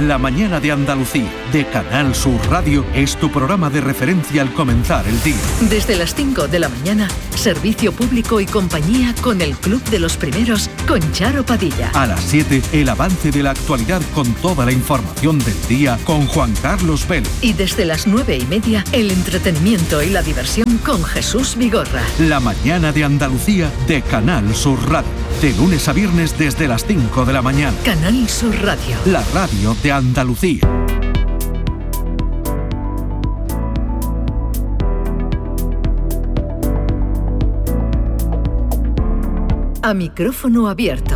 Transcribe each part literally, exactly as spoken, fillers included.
La mañana de Andalucía, de Canal Sur Radio, es tu programa de referencia al comenzar el día. Desde las cinco de la mañana, servicio público y compañía con el Club de los Primeros, con Charo Padilla. A las siete, el avance de la actualidad con toda la información del día con Juan Carlos Vélez. Y desde las nueve y media, el entretenimiento y la diversión con Jesús Vigorra. La mañana de Andalucía, de Canal Sur Radio. De lunes a viernes desde las cinco de la mañana. Canal Sur Radio. La radio de Andalucía. A micrófono abierto.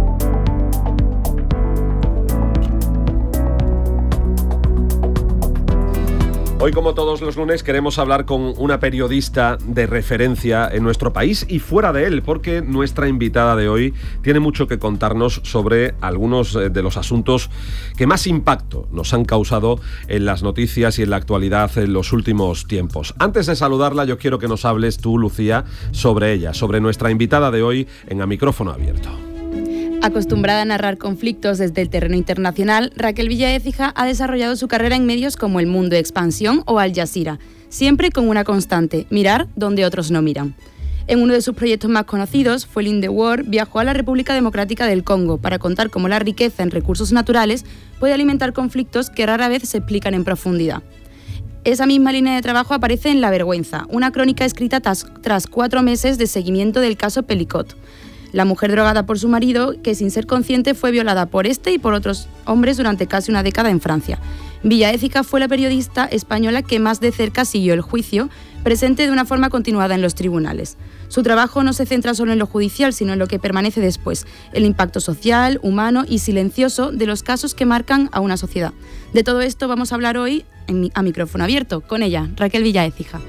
Hoy, como todos los lunes, queremos hablar con una periodista de referencia en nuestro país y fuera de él, porque nuestra invitada de hoy tiene mucho que contarnos sobre algunos de los asuntos que más impacto nos han causado en las noticias y en la actualidad en los últimos tiempos. Antes de saludarla, yo quiero que nos hables tú, Lucía, sobre ella, sobre nuestra invitada de hoy en A Micrófono Abierto. Acostumbrada a narrar conflictos desde el terreno internacional, Raquel Villaécija ha desarrollado su carrera en medios como El Mundo Expansión o Al Jazeera, siempre con una constante: mirar donde otros no miran. En uno de sus proyectos más conocidos, Fuel in the War, viajó a la República Democrática del Congo para contar cómo la riqueza en recursos naturales puede alimentar conflictos que rara vez se explican en profundidad. Esa misma línea de trabajo aparece en La Vergüenza, una crónica escrita tras, tras cuatro meses de seguimiento del caso Pelicot. La mujer drogada por su marido, que sin ser consciente fue violada por este y por otros hombres durante casi una década en Francia. Villaécija fue la periodista española que más de cerca siguió el juicio, presente de una forma continuada en los tribunales. Su trabajo no se centra solo en lo judicial, sino en lo que permanece después, el impacto social, humano y silencioso de los casos que marcan a una sociedad. De todo esto vamos a hablar hoy en, a micrófono abierto con ella, Raquel Villaécija.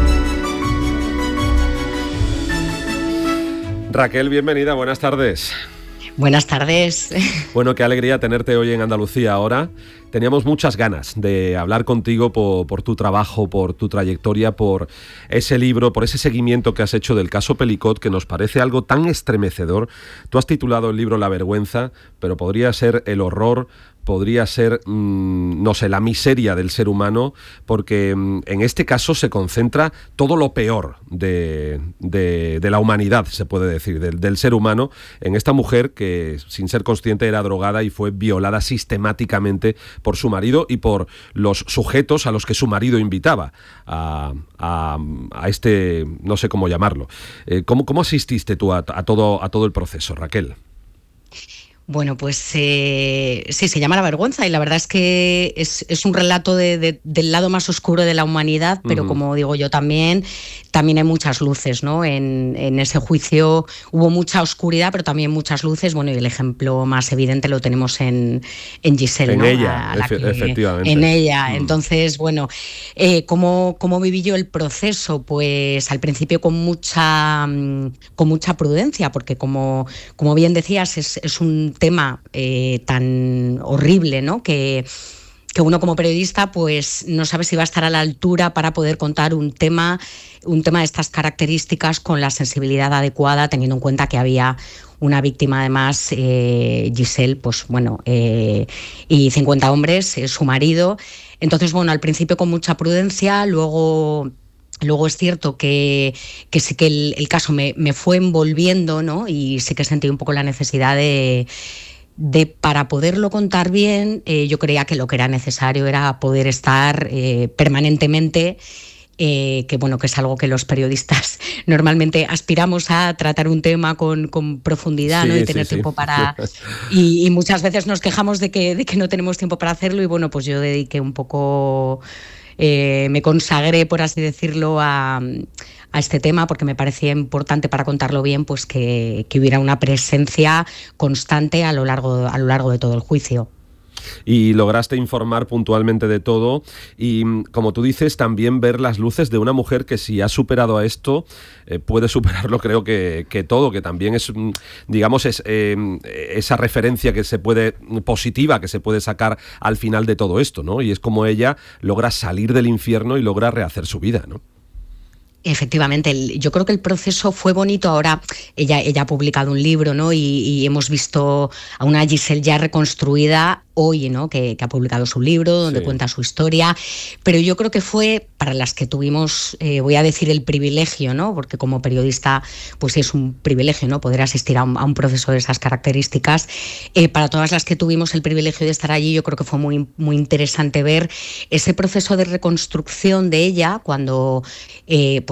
Raquel, bienvenida, buenas tardes. Buenas tardes. Bueno, qué alegría tenerte hoy en Andalucía ahora. Teníamos muchas ganas de hablar contigo por, por tu trabajo, por tu trayectoria, por ese libro, por ese seguimiento que has hecho del caso Pelicot, que nos parece algo tan estremecedor. Tú has titulado el libro La Vergüenza, pero podría ser el horror, podría ser, mmm, no sé, la miseria del ser humano, porque mmm, en este caso se concentra todo lo peor de, de, de la humanidad, se puede decir, del, del ser humano, en esta mujer que, sin ser consciente, era drogada y fue violada sistemáticamente por su marido y por los sujetos a los que su marido invitaba a, a, a este, no sé cómo llamarlo. Eh, ¿cómo, ¿Cómo asististe tú a, a, todo, a todo el proceso, Raquel? Bueno, pues eh, sí, se llama La Vergüenza y la verdad es que es, es un relato de, de, del lado más oscuro de la humanidad, pero uh-huh. como digo yo también, también hay muchas luces, ¿no? En, en ese juicio hubo mucha oscuridad, pero también muchas luces, bueno, y el ejemplo más evidente lo tenemos en, en Giselle, en ¿no? ella, a la efe- que, efectivamente. En ella, uh-huh. Entonces, bueno, eh, ¿cómo, ¿cómo viví yo el proceso? Pues al principio con mucha, con mucha prudencia, porque como, como bien decías, es, es un tema eh, tan horrible, ¿no? Que, que uno como periodista pues no sabe si va a estar a la altura para poder contar un tema, un tema de estas características con la sensibilidad adecuada, teniendo en cuenta que había una víctima además, eh, Giselle, pues bueno, eh, y cincuenta hombres, eh, su marido. Entonces, bueno, al principio con mucha prudencia, luego... Luego es cierto que, que sí que el, el caso me, me fue envolviendo, ¿no? Y sí que sentí un poco la necesidad de, de para poderlo contar bien, eh, yo creía que lo que era necesario era poder estar eh, permanentemente, eh, que bueno, que es algo que los periodistas normalmente aspiramos a tratar un tema con, con profundidad, sí, ¿no? Y tener sí, tiempo sí. para... Y, y muchas veces nos quejamos de que, de que no tenemos tiempo para hacerlo y bueno, pues yo dediqué un poco... Eh, me consagré, por así decirlo, a, a este tema porque me parecía importante para contarlo bien, pues que, que hubiera una presencia constante a lo largo, a lo largo de todo el juicio. Y lograste informar puntualmente de todo y, como tú dices, también ver las luces de una mujer que si ha superado a esto, eh, puede superarlo creo que, que todo, que también es, digamos, es eh, esa referencia que se puede, positiva, que se puede sacar al final de todo esto, ¿no? Y es como ella logra salir del infierno y logra rehacer su vida, ¿no? Efectivamente, el, yo creo que el proceso fue bonito. Ahora ella, ella ha publicado un libro, ¿no? Y, y hemos visto a una Giselle ya reconstruida hoy, ¿no? que, que ha publicado su libro, donde sí. cuenta su historia, pero yo creo que fue para las que tuvimos, eh, voy a decir el privilegio, ¿no? porque como periodista pues es un privilegio, ¿no? poder asistir a un, a un proceso de esas características, eh, para todas las que tuvimos el privilegio de estar allí, yo creo que fue muy, muy interesante ver ese proceso de reconstrucción de ella cuando eh, pues